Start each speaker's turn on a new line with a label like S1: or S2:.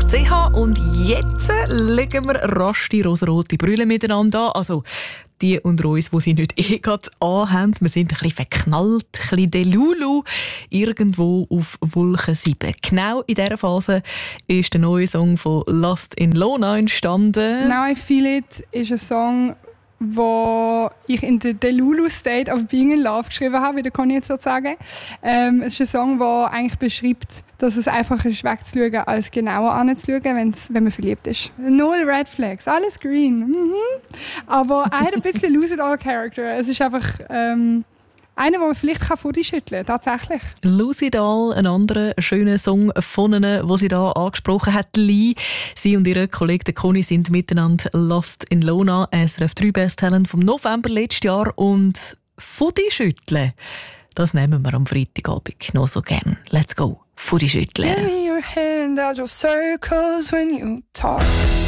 S1: Und jetzt legen wir rasch die rosarote Brille miteinander an. Also die unter uns, die sie nicht gerade anhaben. Wir sind ein bisschen verknallt, ein bisschen Delulu, irgendwo auf Wolke 7. Genau in dieser Phase ist der neue Song von Lost in Lona entstanden.
S2: «Now I Feel It» ist ein Song, wo ich in der Delulu State of Being in Love geschrieben habe, wie der Conny jetzt sagen. Es ist ein Song, der eigentlich beschreibt, dass es einfacher ist, wegzuschauen, als genauer anzuschauen, wenn man verliebt ist. Null Red Flags, alles green. Aber er hat ein bisschen Lose-It-All-Character. Es ist einfach einer, den man vielleicht vor die schütteln kann, tatsächlich.
S1: Lucidal, ein anderer schöner Song von ihnen, den sie hier angesprochen hat. Lee. Sie und ihre Kollegin Conny sind miteinander Lost in Lona, SRF 3 Best Talent vom November letztes Jahr. Und Fudi schütteln, das nehmen wir am Freitagabend noch so gern. Let's go, Fudi schütteln.
S3: Give me your hand, I'll draw circles when you talk.